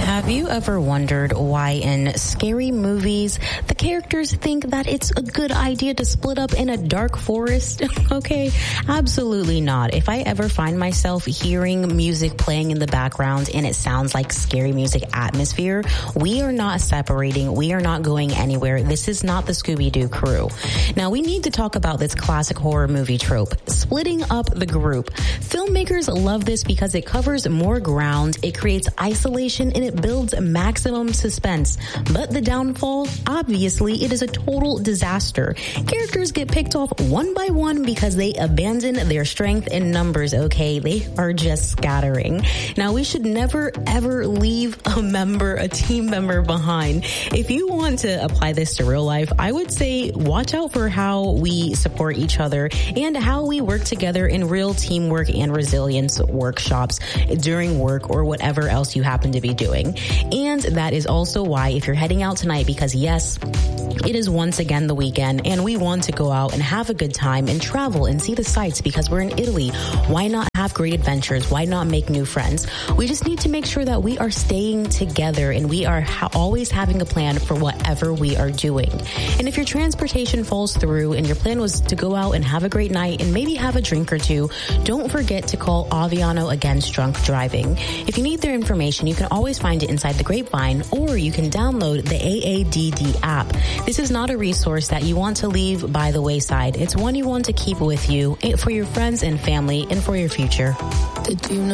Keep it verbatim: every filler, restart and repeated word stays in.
Have you ever wondered why in scary movies the characters think that it's a good idea to split up in a dark forest? Okay, absolutely not. If I ever find myself hearing music playing in the background and it sounds like scary music atmosphere, we are not separating. We are not going anywhere. This is not the Scooby-Doo crew. Now, we need to talk about this classic horror movie trope, splitting up the group. Filmmakers love this because it covers more ground, it creates isolation, and it builds maximum suspense. But the downfall, obviously, it is a total disaster. Characters get picked off one by one because they abandon their strength in numbers, okay? They are just scattering. Now, we should never, ever leave a member, a team member behind. If you want to apply this to real life, I would say watch out for how we support each other and how we work together in real teamwork and resilience workshops during work or whatever else you happen to be doing. And that is also why if you're heading out tonight, because yes, it is once again the weekend and we want to go out and have a good time and travel and see the sights because we're in Italy. Why not have great adventures? Why not make new friends? We just need to make sure that we are staying together and we are ha- always having a plan for whatever we are doing. And if your transportation falls through and your plan was to go out and have a great night and maybe have a drink or two, don't forget to call Aviano Against Drunk Driving. If you need their information, you can always find it inside the Grapevine, or you can download the A A D D app. This is not a resource that you want to leave by the wayside. It's one you want to keep with you for your friends and family and for your future. Did you know